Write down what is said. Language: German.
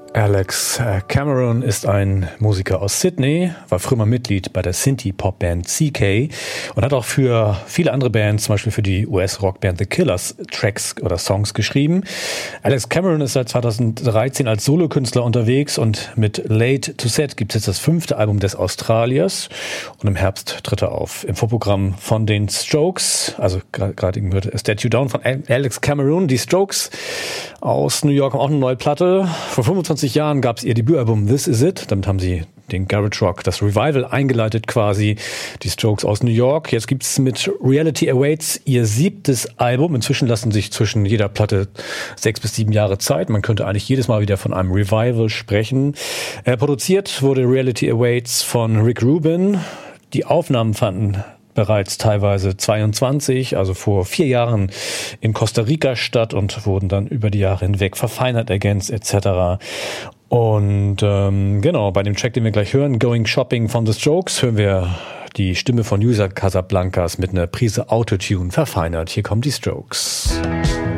Alex Cameron ist ein Musiker aus Sydney, war früher mal Mitglied bei der Synthie-Pop-Band CK und hat auch für viele andere Bands, zum Beispiel für die US-Rockband The Killers, Tracks oder Songs geschrieben. Alex Cameron ist seit 2013 als Solokünstler unterwegs und mit Late to Set gibt es jetzt das 5. Album des Australiers und im Herbst tritt er auf. Im Vorprogramm von den Strokes, also gerade eben hörte Statue Down von Alex Cameron. Die Strokes aus New York haben auch eine neue Platte. Vor 25 Jahren gab es ihr Debütalbum This Is It. Damit haben sie den Garage Rock, das Revival eingeleitet quasi. Die Strokes aus New York. Jetzt gibt's mit Reality Awaits ihr 7. Album. Inzwischen lassen sich zwischen jeder Platte 6 bis 7 Jahre Zeit. Man könnte eigentlich jedes Mal wieder von einem Revival sprechen. Produziert wurde Reality Awaits von Rick Rubin. Die Aufnahmen fanden bereits teilweise 22, also vor 4 Jahren in Costa Rica statt und wurden dann über die Jahre hinweg verfeinert, ergänzt etc. Und genau, bei dem Track, den wir gleich hören, Going Shopping von The Strokes, hören wir die Stimme von User Casablancas mit einer Prise Autotune verfeinert. Hier kommen die Strokes.